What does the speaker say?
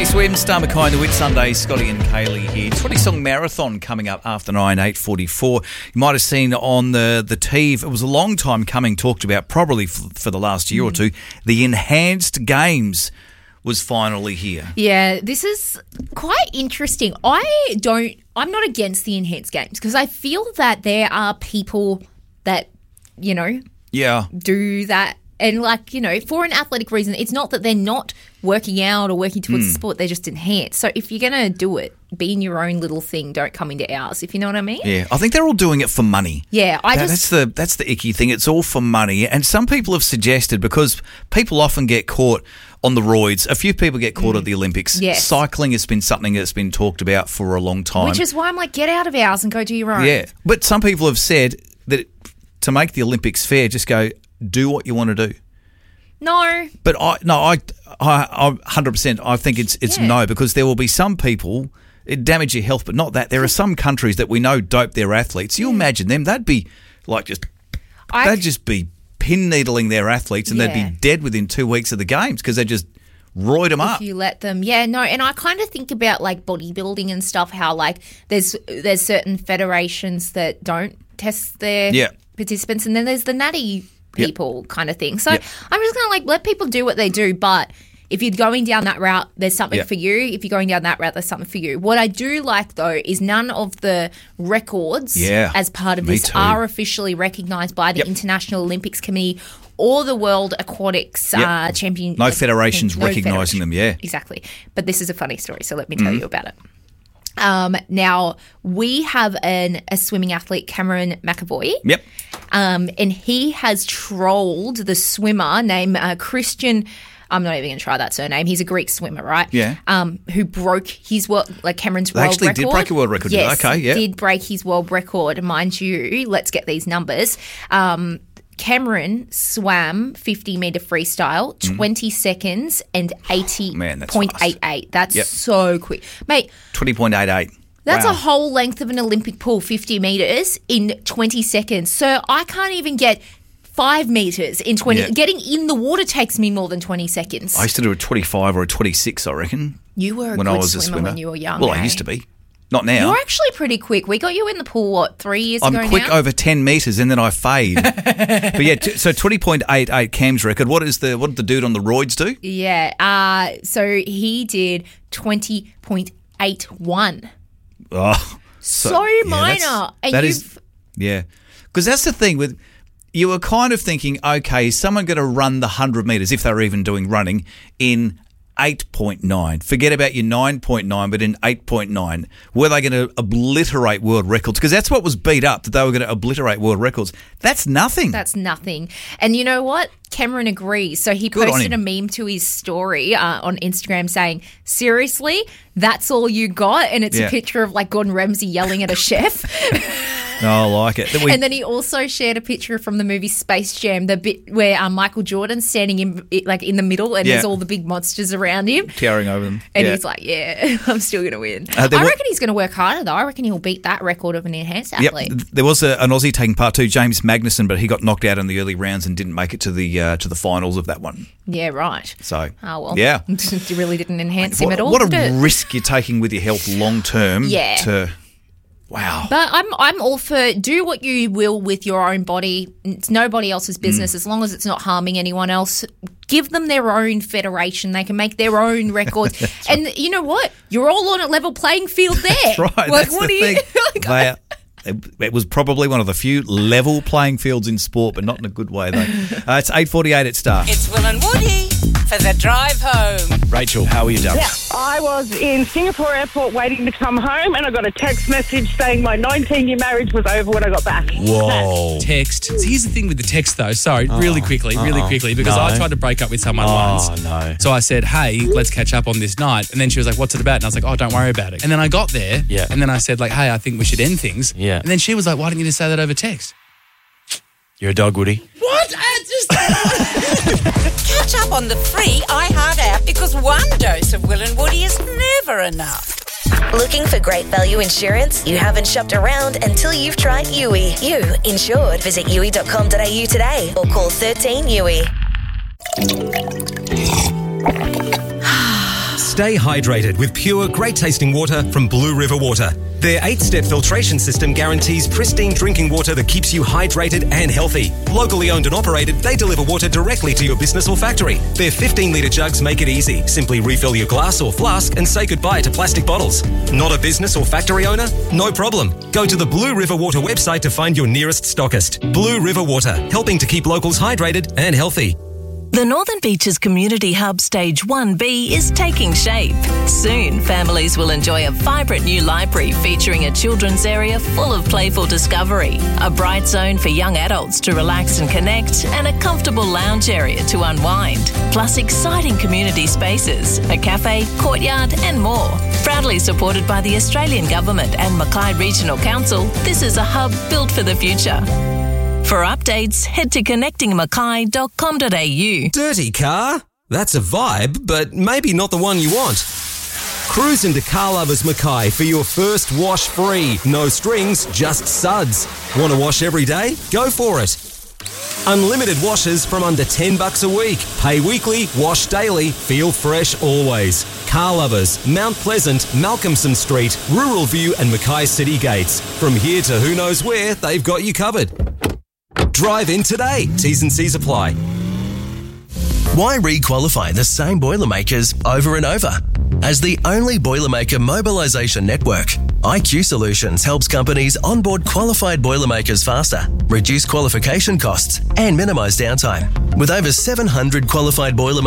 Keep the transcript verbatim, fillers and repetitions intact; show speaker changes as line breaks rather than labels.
Swim, Star Mackay and the Whit Sunday, Scotty and Kaylee here. twenty-song marathon coming up after nine, eight forty-four. You might have seen on the, the T V, it was a long time coming, talked about probably for, for the last year mm. or two, the Enhanced Games was finally here.
Yeah, this is quite interesting. I don't, I'm not against the Enhanced Games because I feel that there are people that, you know,
yeah,
do that. And, like, you know, for an athletic reason, it's not that they're not working out or working towards mm. the sport. They're just enhanced. So if you're going to do it, be in your own little thing. Don't come into ours, if you know what I mean.
Yeah, I think they're all doing it for money.
Yeah, I
that,
just...
That's the, that's the icky thing. It's all for money. And some people have suggested, because people often get caught on the roids, a few people get caught mm. at the Olympics.
Yes.
Cycling has been something that's been talked about for a long time.
Which is why I'm like, get out of ours and go do your own.
Yeah, but some people have said that to make the Olympics fair, just go, do what you want to do.
No.
But I no, I I I one hundred percent I think it's it's
yeah.
no, because there will be some people, it damage your health, but not that. There are some countries that we know dope their athletes. You imagine them, they'd be like just I, they'd just be pin needling their athletes and yeah. they'd be dead within two weeks of the games because they just roid them
if
up.
You let them. Yeah, no, and I kind of think about like bodybuilding and stuff, how like there's there's certain federations that don't test their
yeah.
participants, and then there's the natty people yep. kind of thing. So
yep.
I'm just going to like let people do what they do, but if you're going down that route, there's something
yep.
for you. If you're going down that route, there's something for you. What I do like, though, is none of the records
yeah,
as part of
me
this
too.
are officially recognised by the
yep.
International Olympics Committee or the World Aquatics
yep.
uh, Champion.
No federations
no
recognising
federation.
them, yeah.
Exactly. But this is a funny story, so let me tell
mm.
you about it. Um, now, we have an, a swimming athlete, Cameron McAvoy.
Yep.
Um, and he has trolled the swimmer named uh, Christian. I'm not even going to try that surname. He's a Greek swimmer, right?
Yeah.
Um, who broke his world, like Cameron's
they
world
actually
record.
Actually did break a world record.
Yes,
okay, yeah.
did break his world record, mind you. Let's get these numbers. Um, Cameron swam fifty metre freestyle, twenty mm. seconds and eighty point eight eight. That's yep. so quick. Mate.
twenty point eight eight.
That's
wow.
a whole length of an Olympic pool, fifty metres in twenty seconds. So I can't even get five metres in twenty. Yeah. Getting in the water takes me more than twenty seconds.
I used to do a twenty-five or a twenty-six, I reckon.
You were a
when
good
I was
swimmer,
a swimmer
when you were young.
Well,
eh?
I used to be. Not now.
You're actually pretty quick. We got you in the pool, what, three years
I'm
ago now?
I'm quick over ten metres and then I fade. But yeah, t- so twenty point eight eight Cam's record. What is the what did the dude on the roids do?
Yeah, uh, so he did twenty point eight one.
Oh,
so, so yeah, minor. And
that
you've...
is, yeah. Because that's the thing with, you were kind of thinking, okay, is someone going to run the one hundred metres, if they're even doing running, in eight point nine. Forget about your nine point nine, but in eight point nine. Were they going to obliterate world records? Because that's what was beat up, that they were going to obliterate world records. That's nothing.
That's nothing. And you know what? Cameron agrees. So he
Good
posted a meme to his story uh, on Instagram saying, seriously, that's all you got? And it's
yeah.
a picture of like Gordon Ramsay yelling at a chef.
No, I like it. We-
and then he also shared a picture from the movie Space Jam, the bit where um, Michael Jordan's standing in like in the middle and yeah. there's all the big monsters around him.
Towering over them.
And
yeah.
he's like, yeah, I'm still going to win.
Uh,
I
was-
reckon he's going to work harder, though. I reckon he'll beat that record of an enhanced athlete.
Yep. There was a, an Aussie taking part too, James Magnuson, but he got knocked out in the early rounds and didn't make it to the uh, to the finals of that one.
Yeah, right.
So,
oh, well.
Yeah.
You really didn't enhance
what,
him at all.
What a
did it?
risk you're taking with your health long term.
Yeah.
To, wow.
But I'm I'm all for do what you will with your own body. It's nobody else's business mm. as long as it's not harming anyone else. Give them their own federation. They can make their own records. And right. you know what? You're all on a level playing field there.
That's right.
Like,
That's
what
the
do you
thing. They, it was probably one of the few level playing fields in sport, but not in a good way, though. Uh, it's eight forty-eight at Star.
It's Will and Woody for the drive home.
Rachel, how are you, darling?
Yeah, I was in Singapore airport waiting to come home, and I got a text message saying my nineteen-year marriage was over when I got back.
Whoa.
Text. So here's the thing with the text, though. Sorry, oh, really quickly, uh-oh. really quickly, because no. I tried to break up with someone
oh,
once.
no.
So I said, hey, let's catch up on this night. And then she was like, what's it about? And I was like, oh, don't worry about it. And then I got there,
yeah.
and then I said, like, hey, I think we should end things.
Yeah.
And then she was like, why didn't you just say that over text?
You're a dog, Woody.
What? I just...
Catch up on the free iHeart app because one dose of Will and Woody is never enough.
Looking for great value insurance? You haven't shopped around until you've tried U I. You insured. Visit U I dot com dot a u today or call thirteen U I.
Stay hydrated with pure, great-tasting water from Blue River Water. Their eight-step filtration system guarantees pristine drinking water that keeps you hydrated and healthy. Locally owned and operated, they deliver water directly to your business or factory. Their fifteen litre jugs make it easy. Simply refill your glass or flask and say goodbye to plastic bottles. Not a business or factory owner? No problem. Go to the Blue River Water website to find your nearest stockist. Blue River Water, helping to keep locals hydrated and healthy.
The Northern Beaches Community Hub Stage one B is taking shape. Soon, families will enjoy a vibrant new library featuring a children's area full of playful discovery, a bright zone for young adults to relax and connect, and a comfortable lounge area to unwind, plus exciting community spaces, a cafe, courtyard and more. Proudly supported by the Australian Government and Mackay Regional Council, this is a hub built for the future. For updates, head to connecting mackay dot com dot a u.
Dirty car? That's a vibe, but maybe not the one you want. Cruise into Car Lovers Mackay for your first wash free. No strings, just suds. Want to wash every day? Go for it. Unlimited washes from under ten bucks a week. Pay weekly, wash daily, feel fresh always. Car Lovers, Mount Pleasant, Malcolmson Street, Rural View and Mackay City Gates. From here to who knows where, they've got you covered. Drive in today. T's and C's apply.
Why re-qualify the same Boilermakers over and over? As the only Boilermaker mobilisation network, I Q Solutions helps companies onboard qualified Boilermakers faster, reduce qualification costs and minimise downtime. With over seven hundred qualified Boilermakers